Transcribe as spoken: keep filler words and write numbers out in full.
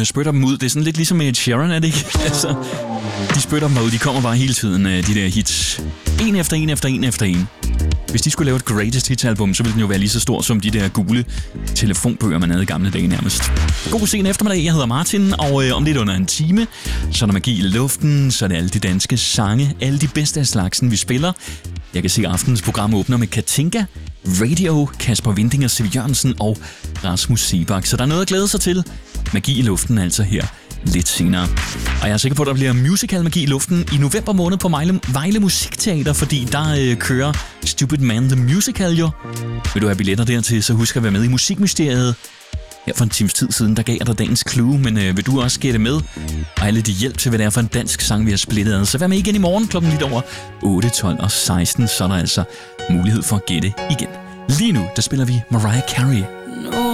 spytter dem ud. Det er sådan lidt ligesom med Ed Sheeran, er det ikke? Altså, de spytter dem ud. De kommer bare hele tiden, de der hits. En efter en efter en efter en. Hvis de skulle lave et greatest hits album, så ville den jo være lige så stor som de der gule telefonbøger, man havde i gamle dage nærmest. God sen eftermiddag, jeg hedder Martin, og øh, om lidt under en time, så er der magi i luften, så er det alle de danske sange, alle de bedste af slagsen, vi spiller. Jeg kan se, at aftenens program åbner med Katinka, Radio, Kasper Windinger, Siv Jørgensen og Rasmus Seebach. Så der er noget at glæde sig til. Magi i luften altså her lidt senere. Og jeg er sikker på, at der bliver musical magi i luften i november måned på Vejle, Vejle Musikteater, fordi der øh, kører Stupid Man the Musical jo. Vil du have billetter dertil, så husk at være med i Musikmysteriet. Her for en times tid siden, der gav jeg dig dagens clue, men øh, vil du også gætte med? Og alle de hjælp til, hvad det er for en dansk sang, vi har splittet ad. Så vær med igen i morgen klokken lidt over otte, tolv og seksten, så er der altså mulighed for at gætte igen. Lige nu, der spiller vi Mariah Carey.